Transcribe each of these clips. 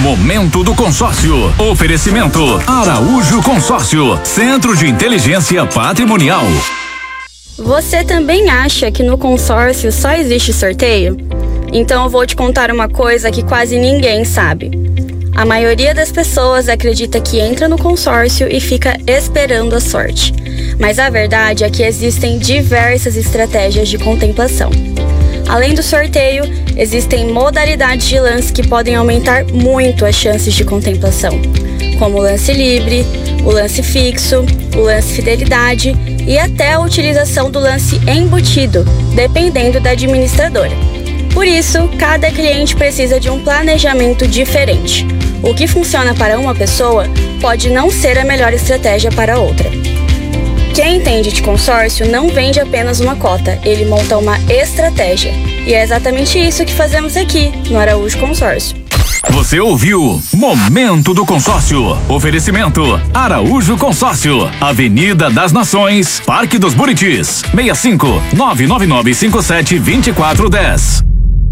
Momento do Consórcio. Oferecimento Araújo Consórcio, Centro de Inteligência Patrimonial. Você também acha que no consórcio só existe sorteio? Então eu vou te contar uma coisa que quase ninguém sabe. A maioria das pessoas acredita que entra no consórcio e fica esperando a sorte. Mas a verdade é que existem diversas estratégias de contemplação. Além do sorteio, existem modalidades de lance que podem aumentar muito as chances de contemplação, como o lance livre, o lance fixo, o lance fidelidade e até a utilização do lance embutido, dependendo da administradora. Por isso, cada cliente precisa de um planejamento diferente. O que funciona para uma pessoa pode não ser a melhor estratégia para outra. Quem entende de consórcio não vende apenas uma cota, ele monta uma estratégia. E é exatamente isso que fazemos aqui, no Araújo Consórcio. Você ouviu Momento do Consórcio. Oferecimento Araújo Consórcio. Avenida das Nações, Parque dos Buritis. 65 99957 2410.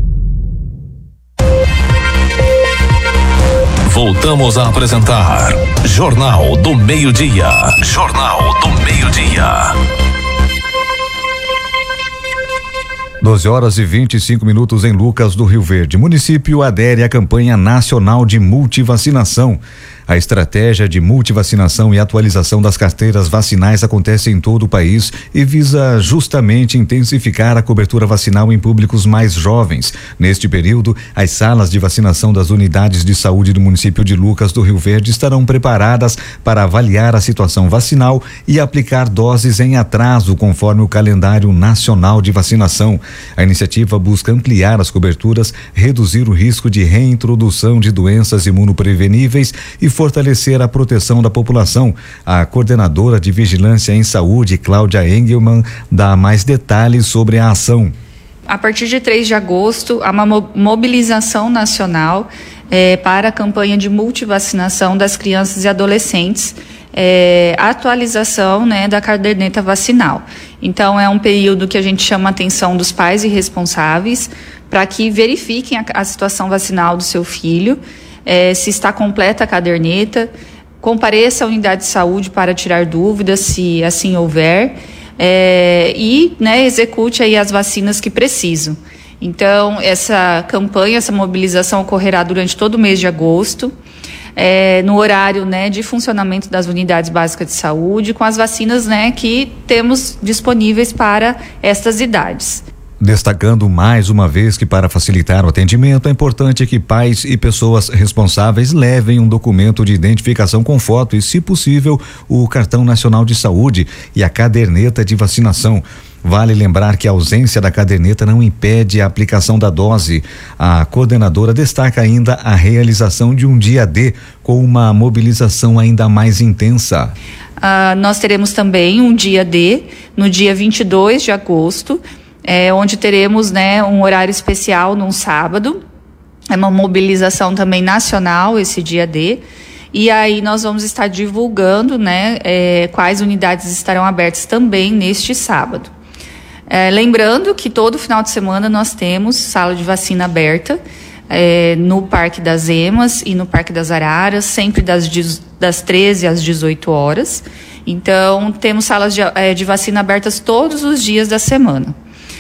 Voltamos a apresentar Jornal do Meio-Dia. Jornal do Meio-Dia. 12h25 em Lucas do Rio Verde. Município adere à campanha nacional de multivacinação. A estratégia de multivacinação e atualização das carteiras vacinais acontece em todo o país e visa justamente intensificar a cobertura vacinal em públicos mais jovens. Neste período, as salas de vacinação das unidades de saúde do município de Lucas do Rio Verde estarão preparadas para avaliar a situação vacinal e aplicar doses em atraso conforme o calendário nacional de vacinação. A iniciativa busca ampliar as coberturas, reduzir o risco de reintrodução de doenças imunopreveníveis e fortalecer a proteção da população. A coordenadora de Vigilância em Saúde, Cláudia Engelmann, dá mais detalhes sobre a ação. A partir de 3 de agosto, há uma mobilização nacional para a campanha de multivacinação das crianças e adolescentes, atualização, da caderneta vacinal. Então, é um período que a gente chama a atenção dos pais e responsáveis para que verifiquem a situação vacinal do seu filho, se está completa a caderneta, compareça à unidade de saúde para tirar dúvidas, se assim houver, e execute aí as vacinas que precisam. Então, essa campanha, essa mobilização ocorrerá durante todo o mês de agosto, no horário de funcionamento das unidades básicas de saúde, com as vacinas que temos disponíveis para estas idades. Destacando mais uma vez que para facilitar o atendimento é importante que pais e pessoas responsáveis levem um documento de identificação com foto e, se possível, o cartão nacional de saúde e a caderneta de vacinação. Vale lembrar que a ausência da caderneta não impede a aplicação da dose. A coordenadora destaca ainda a realização de um dia D com uma mobilização ainda mais intensa. Nós teremos também um dia D no dia 22 de agosto, onde teremos um horário especial num sábado. É uma mobilização também nacional esse dia D. E aí nós vamos estar divulgando quais unidades estarão abertas também neste sábado. Lembrando que todo final de semana nós temos sala de vacina aberta no Parque das Emas e no Parque das Araras, sempre das 13 às 18 horas. Então, temos salas de vacina abertas todos os dias da semana.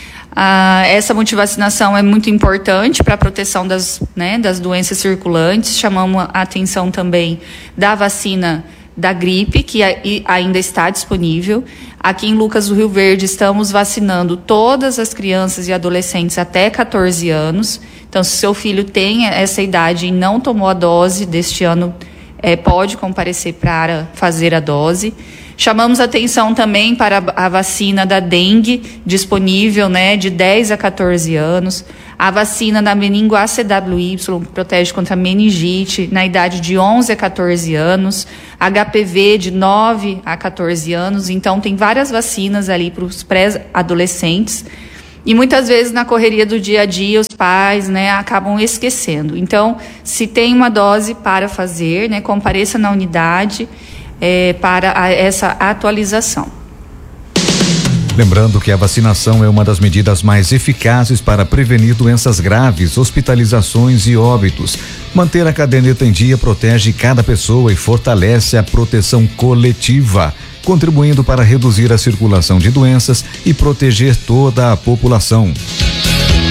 Essa multivacinação é muito importante para a proteção das doenças circulantes. Chamamos a atenção também da vacina da gripe, que ainda está disponível. Aqui em Lucas do Rio Verde estamos vacinando todas as crianças e adolescentes até 14 anos. Então, se seu filho tem essa idade e não tomou a dose deste ano, pode comparecer para fazer a dose. Chamamos atenção também para a vacina da dengue, disponível de 10 a 14 anos. A vacina da meningo ACWY, que protege contra meningite, na idade de 11 a 14 anos. HPV de 9 a 14 anos. Então, tem várias vacinas ali para os pré-adolescentes. E muitas vezes, na correria do dia a dia, os pais acabam esquecendo. Então, se tem uma dose para fazer, compareça na unidade para essa atualização. Lembrando que a vacinação é uma das medidas mais eficazes para prevenir doenças graves, hospitalizações e óbitos. Manter a caderneta em dia protege cada pessoa e fortalece a proteção coletiva, contribuindo para reduzir a circulação de doenças e proteger toda a população.